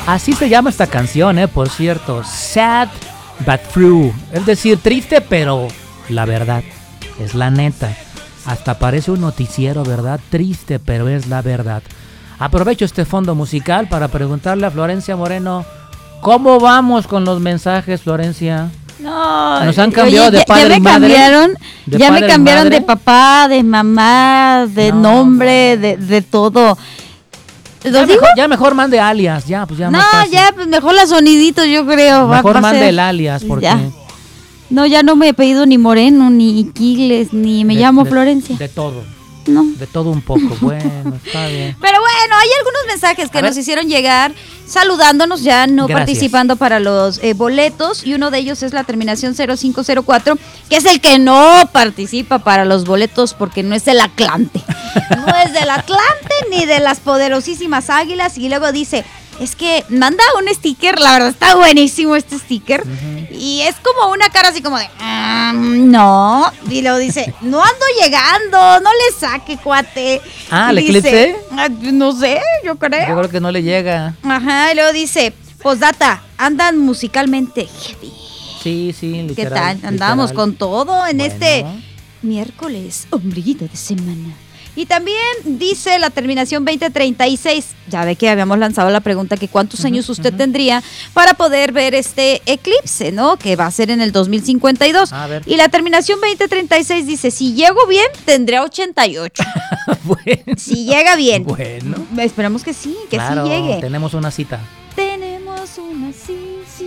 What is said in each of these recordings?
Así se llama esta canción, por cierto. Sad but true. Es decir, triste, pero la verdad. Es la neta. Hasta parece un noticiero, ¿verdad? Triste, pero es la verdad. Aprovecho este fondo musical para preguntarle a Florencia Moreno, ¿cómo vamos con los mensajes, Florencia? No, nos han cambiado de padre y madre. Ya me cambiaron de papá, de mamá, de nombre, de todo. Ya mejor mande alias, ya, pues ya. No, ya, pues mejor la soniditos, yo creo. Mejor mande el alias, porque... Ya. No, ya no me he pedido ni Moreno, ni Iquiles, ni me llamo Florencia. De todo. No. De todo un poco, bueno, está bien. Pero bueno, hay algunos mensajes que nos hicieron llegar saludándonos, ya no participando para los boletos, y uno de ellos es la terminación 0504, que es el que no participa para los boletos porque no es del Atlante. No es del Atlante ni de las poderosísimas Águilas, y luego dice... Es que manda un sticker, la verdad está buenísimo este sticker, y es como una cara así como de, no, y luego dice, no ando llegando, no le saque, cuate. ¿Le eclipse? No sé, yo creo. Yo creo que no le llega. Ajá, y luego dice, postdata, andan musicalmente heavy. Sí, literal. ¿Qué tal? Andábamos con todo en este miércoles, ombliguito de semana. Y también dice la terminación 2036, ya ve que habíamos lanzado la pregunta que cuántos años usted tendría para poder ver este eclipse, ¿no? Que va a ser en el 2052. Y la terminación 2036 dice, si llego bien, tendré 88. Bueno. Si llega bien. Bueno. Esperamos que sí, que claro, sí llegue. Tenemos una cita. Tenemos una cita.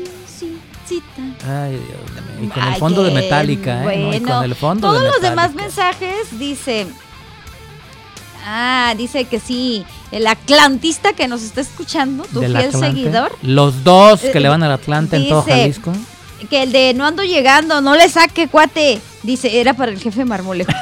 Ay, Dios mío. Y con el fondo de Metallica, bueno, ¿no? Y con el fondo todos de los Metallica. demás mensajes dice... dice que sí, el atlantista que nos está escuchando, tu fiel Atlante. seguidor. Los dos que le van al Atlante en todo Jalisco. Que el de no ando llegando, no le saque, cuate. Dice, era para el jefe Marmolejo.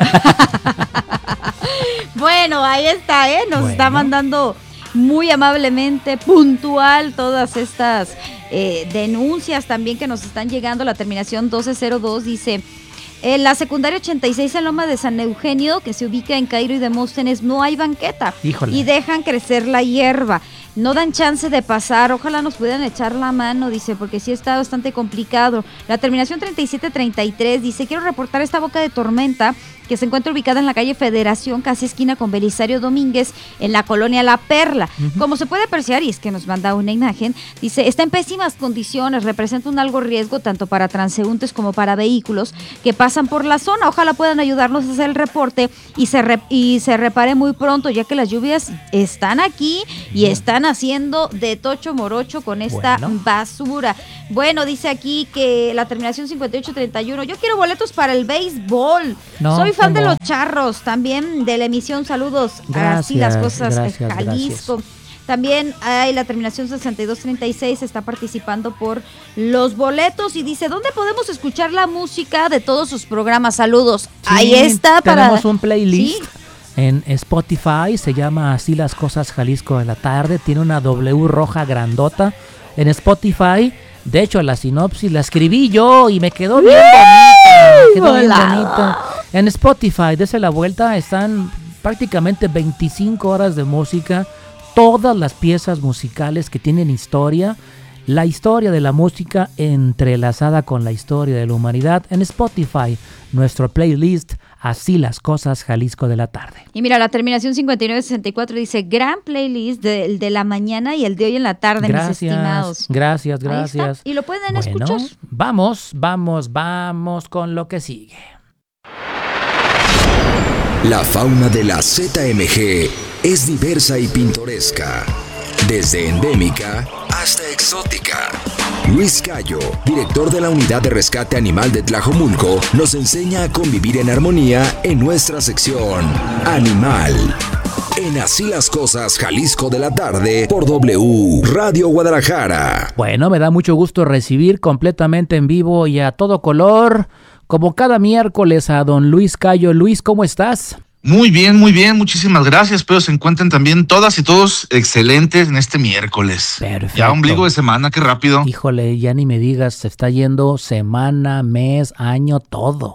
Bueno, ahí está, nos está mandando muy amablemente, puntual, todas estas denuncias también que nos están llegando. La terminación 1202 dice... En la secundaria 86 en Loma de San Eugenio, que se ubica en Cairo y Demóstenes, no hay banqueta. Híjole. Y dejan crecer la hierba. No dan chance de pasar. Ojalá nos puedan echar la mano, dice, porque sí está bastante complicado. La terminación 3733 dice, quiero reportar esta boca de tormenta que se encuentra ubicada en la calle Federación, casi esquina con Belisario Domínguez, en la colonia La Perla. Como se puede apreciar, y es que nos manda una imagen, dice, está en pésimas condiciones, representa un alto riesgo tanto para transeúntes como para vehículos que pasan por la zona. Ojalá puedan ayudarnos a hacer el reporte y se repare muy pronto, ya que las lluvias están aquí y están haciendo de tocho morocho con esta basura. Bueno, dice aquí que la terminación 5831, yo quiero boletos para el béisbol. Soy fan de los Charros, también de la emisión. Saludos. Así las cosas, Jalisco. Gracias. También hay la terminación 6236, está participando por los boletos y dice, ¿dónde podemos escuchar la música de todos sus programas? Saludos. Sí, ahí está. Tenemos un playlist en Spotify, se llama Así las cosas Jalisco de la tarde, tiene una W roja grandota en Spotify. De hecho, la sinopsis la escribí yo y me quedó bien bonita. En Spotify, dese la vuelta, están prácticamente 25 horas de música, todas las piezas musicales que tienen historia, la historia de la música entrelazada con la historia de la humanidad. En Spotify, nuestro playlist, Así las cosas Jalisco de la tarde. Y mira, la terminación 5964 dice, gran playlist de la mañana y el de hoy en la tarde, mis estimados. Gracias. Y lo pueden escuchar. Vamos con lo que sigue. La fauna de la ZMG es diversa y pintoresca, desde endémica hasta exótica. Luis Cayo, director de la Unidad de Rescate Animal de Tlajomulco, nos enseña a convivir en armonía en nuestra sección Animal. En Así las cosas Jalisco de la tarde por W Radio Guadalajara. Bueno, me da mucho gusto recibir completamente en vivo y a todo color, como cada miércoles, a don Luis Cayo. Luis, ¿cómo estás? Muy bien, muchísimas gracias. Espero se encuentren también todas y todos excelentes en este miércoles. Perfecto. Ya ombligo de semana, qué rápido. Híjole, ya ni me digas, se está yendo semana, mes, año, todo.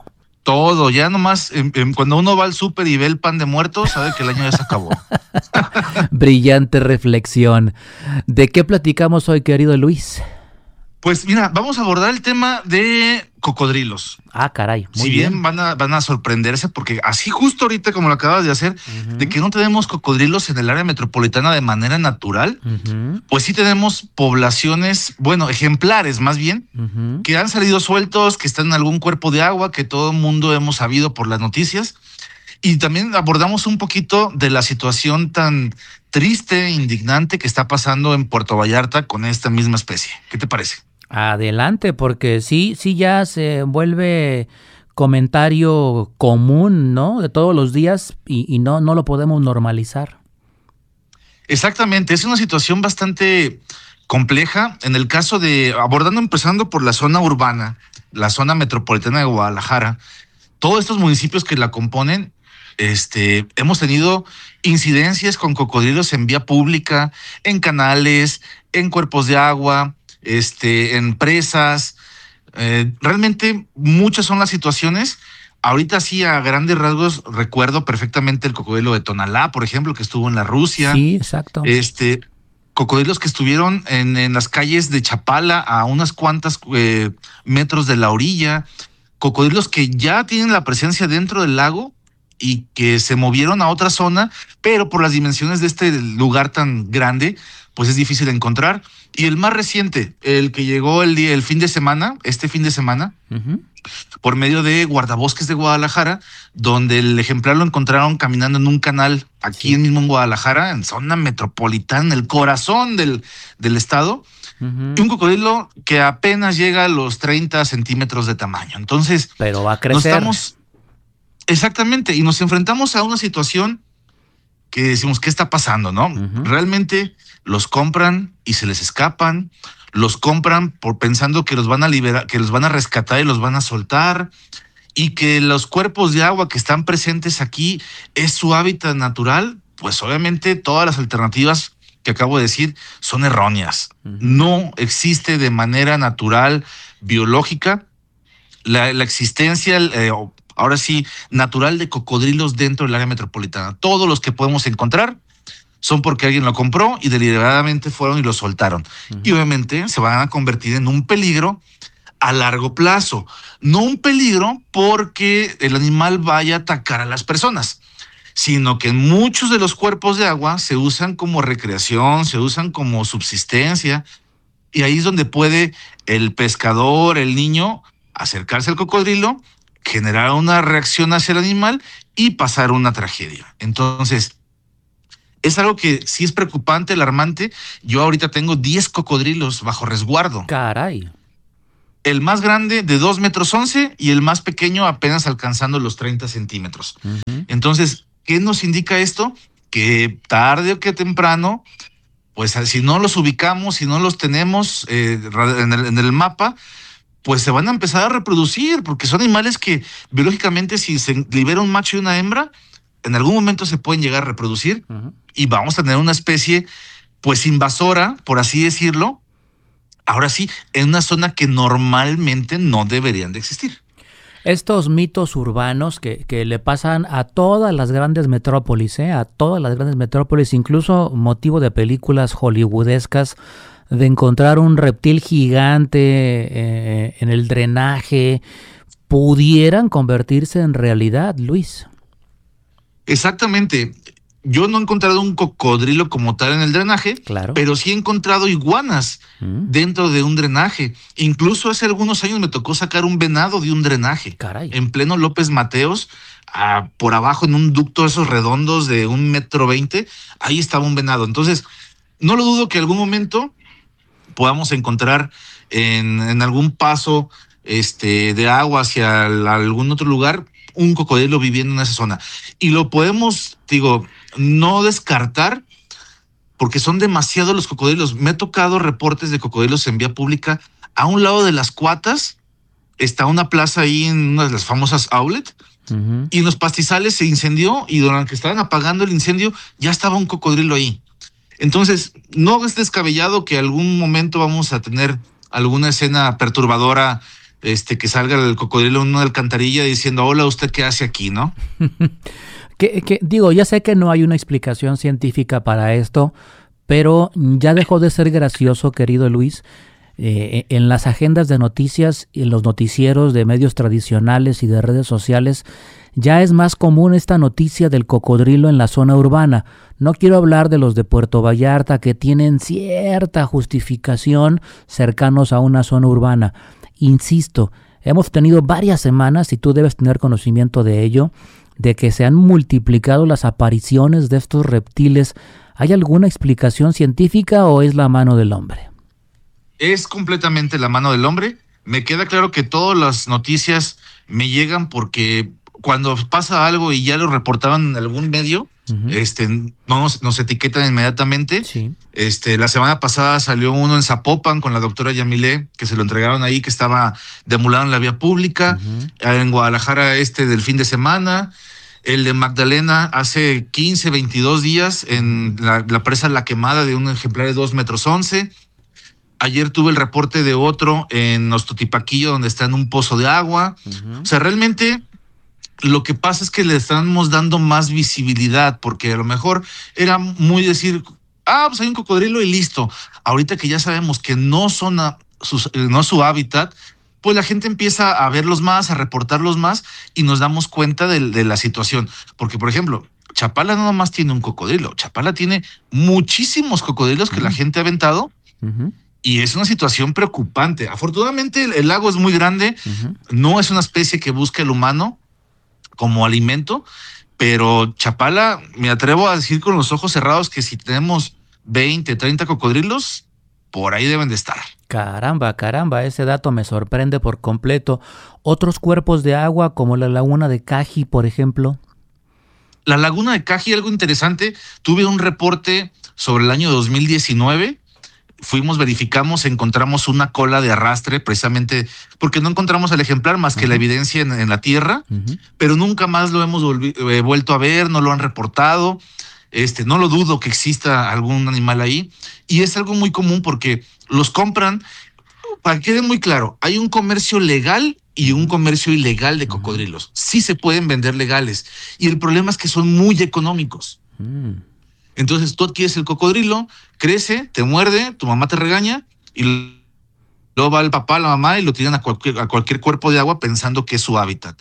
Todo, ya nomás cuando uno va al súper y ve el pan de muerto, sabe que el año ya se acabó. Brillante reflexión. ¿De qué platicamos hoy, querido Luis? Pues mira, vamos a abordar el tema de cocodrilos. Ah, caray, muy Si bien van a sorprenderse, porque así justo ahorita como lo acabas de hacer, de que no tenemos cocodrilos en el área metropolitana de manera natural, pues sí tenemos poblaciones, bueno, ejemplares más bien, que han salido sueltos, que están en algún cuerpo de agua, que todo el mundo hemos sabido por las noticias. Y también abordamos un poquito de la situación tan triste, indignante que está pasando en Puerto Vallarta con esta misma especie. ¿Qué te parece? Adelante, porque sí ya se vuelve comentario común, ¿no? De todos los días y no lo podemos normalizar. Exactamente, es una situación bastante compleja en el caso de, empezando por la zona urbana, la zona metropolitana de Guadalajara, todos estos municipios que la componen, hemos tenido incidencias con cocodrilos en vía pública, en canales, en cuerpos de agua, en presas. Realmente muchas son las situaciones. Ahorita sí, a grandes rasgos, recuerdo perfectamente el cocodrilo de Tonalá, por ejemplo, que estuvo en la Rusia. Sí, exacto. Cocodrilos que estuvieron en las calles de Chapala a unas cuantas metros de la orilla. Cocodrilos que ya tienen la presencia dentro del lago y que se movieron a otra zona, pero por las dimensiones de este lugar tan grande, pues es difícil de encontrar. Y el más reciente, el que llegó este fin de semana, por medio de Guardabosques de Guadalajara, donde el ejemplar lo encontraron caminando en un canal aquí mismo en Guadalajara, en zona metropolitana, en el corazón del estado, y un cocodrilo que apenas llega a los 30 centímetros de tamaño. Entonces, pero va a crecer. Exactamente, y nos enfrentamos a una situación que decimos, ¿qué está pasando, no? Realmente los compran y se les escapan, los compran pensando que los van a liberar, que los van a rescatar y los van a soltar, y que los cuerpos de agua que están presentes aquí es su hábitat natural. Pues obviamente todas las alternativas que acabo de decir son erróneas. No existe de manera natural, biológica, la existencia, ahora sí, natural de cocodrilos dentro del área metropolitana. Todos los que podemos encontrar son porque alguien lo compró y deliberadamente fueron y lo soltaron. Y obviamente se van a convertir en un peligro a largo plazo. No un peligro porque el animal vaya a atacar a las personas, sino que muchos de los cuerpos de agua se usan como recreación, se usan como subsistencia, y ahí es donde puede el pescador, el niño, acercarse al cocodrilo, generar una reacción hacia el animal y pasar una tragedia. Entonces, es algo que sí es preocupante, alarmante. Yo ahorita tengo 10 cocodrilos bajo resguardo. Caray. El más grande de 2,11 metros y el más pequeño apenas alcanzando los 30 centímetros. Entonces, ¿qué nos indica esto? Que tarde o que temprano, pues si no los ubicamos, si no los tenemos en el mapa, pues se van a empezar a reproducir, porque son animales que biológicamente, si se libera un macho y una hembra, en algún momento se pueden llegar a reproducir y vamos a tener una especie pues invasora, por así decirlo, ahora sí, en una zona que normalmente no deberían de existir. Estos mitos urbanos que le pasan a todas las grandes metrópolis, a todas las grandes metrópolis, incluso motivo de películas hollywoodescas, de encontrar un reptil gigante en el drenaje, pudieran convertirse en realidad, Luis. Exactamente. Yo no he encontrado un cocodrilo como tal en el drenaje, claro, pero sí he encontrado iguanas dentro de un drenaje. Incluso hace algunos años me tocó sacar un venado de un drenaje. Caray. En pleno López Mateos, por abajo en un ducto esos redondos de 1,20 metros, ahí estaba un venado. Entonces, no lo dudo que en algún momento podamos encontrar en algún paso de agua hacia algún otro lugar un cocodrilo viviendo en esa zona. Y lo podemos, no descartar, porque son demasiados los cocodrilos. Me ha tocado reportes de cocodrilos en vía pública. A un lado de las Cuatas está una plaza ahí en una de las famosas outlet, y en los pastizales se incendió, y durante que estaban apagando el incendio ya estaba un cocodrilo ahí. Entonces, no es descabellado que algún momento vamos a tener alguna escena perturbadora que salga el cocodrilo en una alcantarilla diciendo, hola, ¿usted qué hace aquí, no? Digo, ya sé que no hay una explicación científica para esto, pero ya dejó de ser gracioso, querido Luis. En las agendas de noticias y en los noticieros de medios tradicionales y de redes sociales ya es más común esta noticia del cocodrilo en la zona urbana. No quiero hablar de los de Puerto Vallarta que tienen cierta justificación cercanos a una zona urbana. Insisto, hemos tenido varias semanas, y tú debes tener conocimiento de ello, de que se han multiplicado las apariciones de estos reptiles. ¿Hay alguna explicación científica o es la mano del hombre? Es completamente la mano del hombre. Me queda claro que todas las noticias me llegan porque cuando pasa algo y ya lo reportaban en algún medio, nos etiquetan inmediatamente. Sí. La semana pasada salió uno en Zapopan con la doctora Yamilé, que se lo entregaron ahí, que estaba deambulando en la vía pública. En Guadalajara del fin de semana. El de Magdalena hace 15, 22 días en la presa La Quemada de un ejemplar de 2 metros 11. Ayer tuve el reporte de otro en Ostotipaquillo, donde está en un pozo de agua. O sea, realmente lo que pasa es que le estamos dando más visibilidad, porque a lo mejor era muy decir, pues hay un cocodrilo y listo. Ahorita que ya sabemos que no son no es su hábitat, pues la gente empieza a verlos más, a reportarlos más, y nos damos cuenta de la situación. Porque, por ejemplo, Chapala no nomás tiene un cocodrilo, Chapala tiene muchísimos cocodrilos que la gente ha aventado. Y es una situación preocupante. Afortunadamente el lago es muy grande, no es una especie que busca el humano como alimento, pero Chapala, me atrevo a decir con los ojos cerrados que si tenemos 20, 30 cocodrilos, por ahí deben de estar. Caramba, ese dato me sorprende por completo. ¿Otros cuerpos de agua como la laguna de Caji, por ejemplo? La laguna de Caji, algo interesante, tuve un reporte sobre el año 2019. Fuimos, verificamos, encontramos una cola de arrastre, precisamente porque no encontramos el ejemplar más que la evidencia en la tierra, pero nunca más lo hemos vuelto a ver, no lo han reportado. No lo dudo que exista algún animal ahí, y es algo muy común porque los compran. Para que quede muy claro, hay un comercio legal y un comercio ilegal de cocodrilos. Sí se pueden vender legales, y el problema es que son muy económicos. Entonces tú adquieres el cocodrilo, crece, te muerde, tu mamá te regaña, y luego va el papá, la mamá, y lo tiran a cualquier cuerpo de agua pensando que es su hábitat.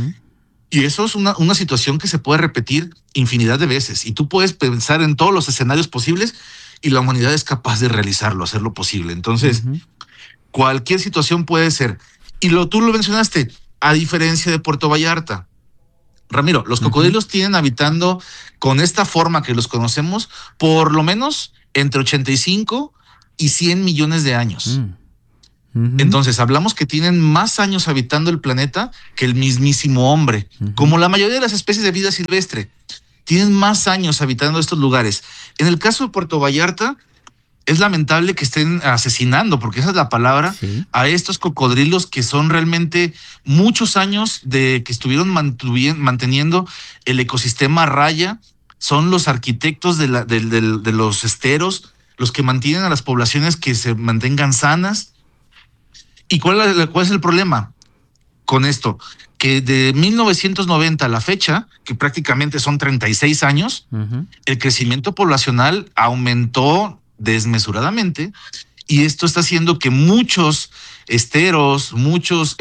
Y eso es una situación que se puede repetir infinidad de veces. Y tú puedes pensar en todos los escenarios posibles y la humanidad es capaz de realizarlo, hacerlo posible. Entonces, cualquier situación puede ser. Y tú lo mencionaste, a diferencia de Puerto Vallarta. Ramiro, los cocodrilos tienen habitando con esta forma que los conocemos por lo menos entre 85 y 100 millones de años. Entonces hablamos que tienen más años habitando el planeta que el mismísimo hombre. Como la mayoría de las especies de vida silvestre, tienen más años habitando estos lugares. En el caso de Puerto Vallarta, es lamentable que estén asesinando, porque esa es la palabra, a estos cocodrilos que son realmente muchos años de que estuvieron manteniendo el ecosistema a raya. Son los arquitectos de los esteros, los que mantienen a las poblaciones que se mantengan sanas. ¿Y cuál es el problema con esto? Que de 1990 a la fecha, que prácticamente son 36 años, el crecimiento poblacional aumentó desmesuradamente, y esto está haciendo que muchos esteros, muchos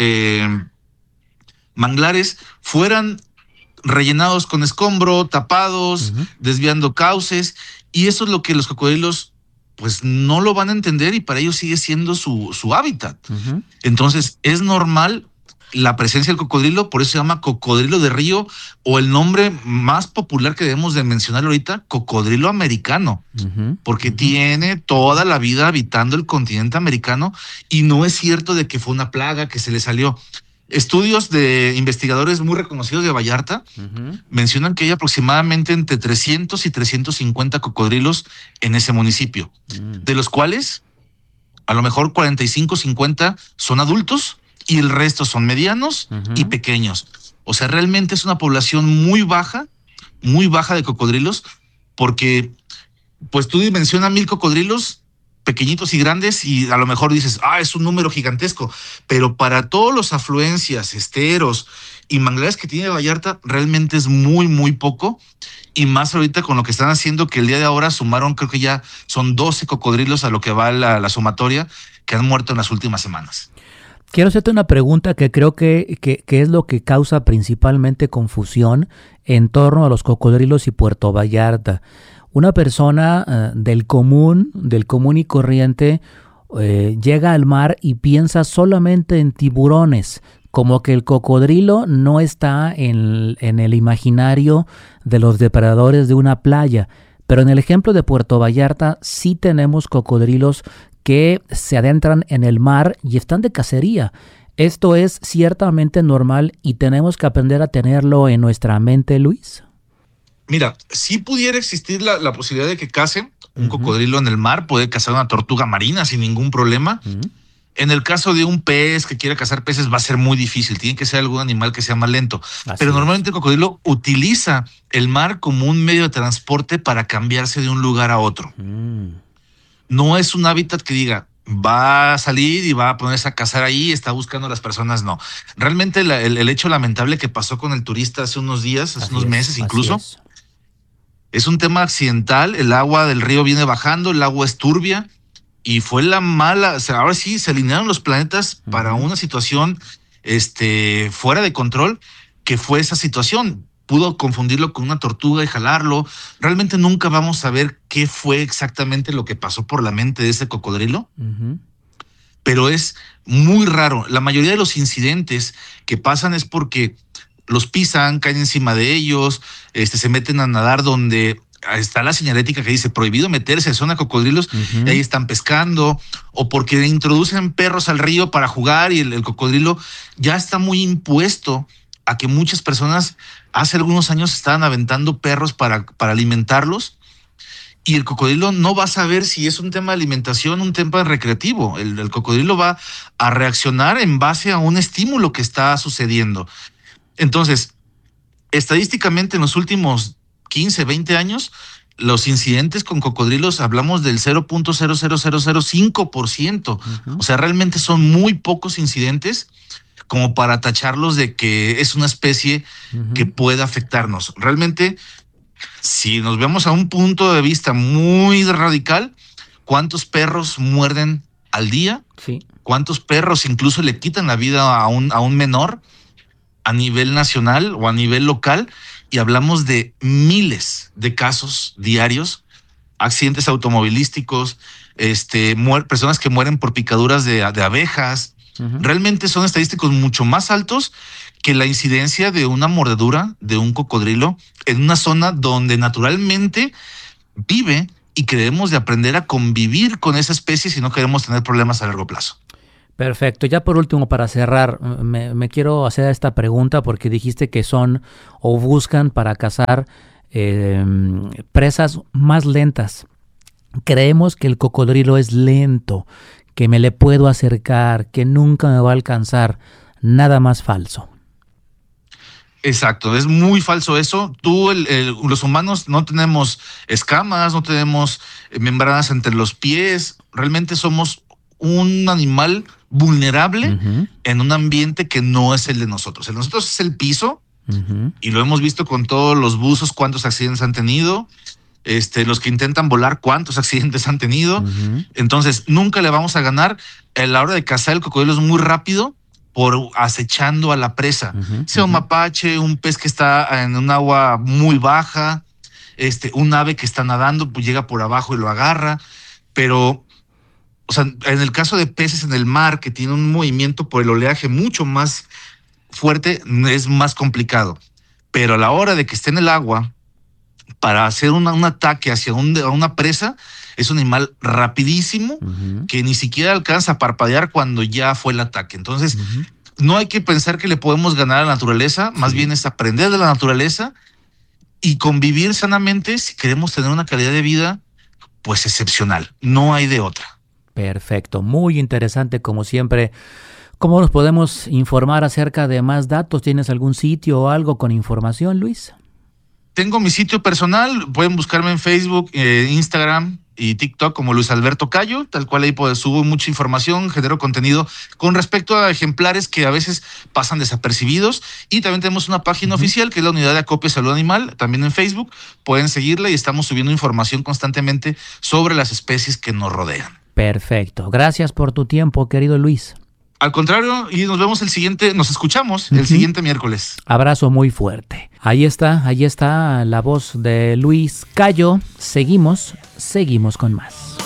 manglares fueran rellenados con escombro, tapados, desviando cauces, y eso es lo que los cocodrilos pues no lo van a entender, y para ellos sigue siendo su hábitat. Entonces es normal la presencia del cocodrilo, por eso se llama cocodrilo de río, o el nombre más popular que debemos de mencionar ahorita, cocodrilo americano, porque tiene toda la vida habitando el continente americano, y no es cierto de que fue una plaga que se le salió. Estudios de investigadores muy reconocidos de Vallarta mencionan que hay aproximadamente entre 300 y 350 cocodrilos en ese municipio, de los cuales a lo mejor 45, 50 son adultos, y el resto son medianos y pequeños. O sea, realmente es una población muy baja de cocodrilos, porque pues tú dimensionas 1000 cocodrilos pequeñitos y grandes, y a lo mejor dices, es un número gigantesco, pero para todos los afluencias, esteros y manglares que tiene Vallarta, realmente es muy, muy poco, y más ahorita con lo que están haciendo, que el día de ahora sumaron, creo que ya son 12 cocodrilos a lo que va la sumatoria, que han muerto en las últimas semanas. Quiero hacerte una pregunta que creo que es lo que causa principalmente confusión en torno a los cocodrilos y Puerto Vallarta. Una persona del común y corriente llega al mar y piensa solamente en tiburones, como que el cocodrilo no está en el imaginario de los depredadores de una playa. Pero en el ejemplo de Puerto Vallarta sí tenemos cocodrilos que se adentran en el mar y están de cacería. Esto es ciertamente normal y tenemos que aprender a tenerlo en nuestra mente, Luis. Mira, si pudiera existir la posibilidad de que case un cocodrilo en el mar, puede cazar una tortuga marina sin ningún problema. En el caso de un pez que quiera cazar peces va a ser muy difícil, tiene que ser algún animal que sea más lento. Pero normalmente el cocodrilo utiliza el mar como un medio de transporte para cambiarse de un lugar a otro. No es un hábitat que diga, va a salir y va a ponerse a cazar ahí, está buscando a las personas, no. Realmente el hecho lamentable que pasó con el turista hace unos días, hace unos meses incluso, es un tema accidental. El agua del río viene bajando, el agua es turbia y fue la mala, o sea, ahora sí se alinearon los planetas para una situación fuera de control, que fue esa situación. Pudo confundirlo con una tortuga y jalarlo. Realmente nunca vamos a ver qué fue exactamente lo que pasó por la mente de ese cocodrilo, pero es muy raro. La mayoría de los incidentes que pasan es porque los pisan, caen encima de ellos, se meten a nadar donde está la señalética que dice prohibido meterse en zona de cocodrilos, y ahí están pescando, o porque introducen perros al río para jugar y el cocodrilo ya está muy impuesto a que muchas personas hace algunos años estaban aventando perros para alimentarlos, y el cocodrilo no va a saber si es un tema de alimentación, un tema recreativo. El cocodrilo va a reaccionar en base a un estímulo que está sucediendo. Entonces, estadísticamente en los últimos 15, 20 años, los incidentes con cocodrilos hablamos del 0.00005%. O sea, realmente son muy pocos incidentes como para tacharlos de que es una especie que pueda afectarnos. Realmente, si nos vemos a un punto de vista muy radical, ¿cuántos perros muerden al día? Sí. ¿Cuántos perros incluso le quitan la vida a un menor a nivel nacional o a nivel local? Y hablamos de miles de casos diarios, accidentes automovilísticos, personas que mueren por picaduras de abejas. Realmente son estadísticos mucho más altos que la incidencia de una mordedura de un cocodrilo en una zona donde naturalmente vive, y que debemos de aprender a convivir con esa especie si no queremos tener problemas a largo plazo. Perfecto. Ya por último, para cerrar, me quiero hacer esta pregunta porque dijiste que son o buscan para cazar presas más lentas. Creemos que el cocodrilo es lento, que me le puedo acercar, que nunca me va a alcanzar. Nada más falso. Exacto, es muy falso eso. Los humanos no tenemos escamas, no tenemos membranas entre los pies. Realmente somos un animal vulnerable en un ambiente que no es el de nosotros. El de nosotros es el piso, y lo hemos visto con todos los buzos, cuántos accidentes han tenido. Los que intentan volar, cuántos accidentes han tenido. Entonces, nunca le vamos a ganar. A la hora de cazar, el cocodrilo es muy rápido por acechando a la presa. Sea un mapache, un pez que está en un agua muy baja, un ave que está nadando, pues llega por abajo y lo agarra. Pero, o sea, en el caso de peces en el mar, que tienen un movimiento por el oleaje mucho más fuerte, es más complicado. Pero a la hora de que esté en el agua, para hacer un ataque hacia una presa, es un animal rapidísimo que ni siquiera alcanza a parpadear cuando ya fue el ataque. Entonces, no hay que pensar que le podemos ganar a la naturaleza, más bien es aprender de la naturaleza y convivir sanamente si queremos tener una calidad de vida pues excepcional. No hay de otra. Perfecto, muy interesante como siempre. ¿Cómo nos podemos informar acerca de más datos? ¿Tienes algún sitio o algo con información, Luis? tengo mi sitio personal, pueden buscarme en Facebook, Instagram y TikTok como Luis Alberto Cayo, tal cual ahí subo mucha información, genero contenido con respecto a ejemplares que a veces pasan desapercibidos, y también tenemos una página oficial que es la Unidad de Acopio de Salud Animal, también en Facebook, pueden seguirla y estamos subiendo información constantemente sobre las especies que nos rodean. Perfecto, gracias por tu tiempo, querido Luis. Al contrario, y nos escuchamos el siguiente miércoles. Abrazo muy fuerte. Ahí está la voz de Luis Cayo. Seguimos con más.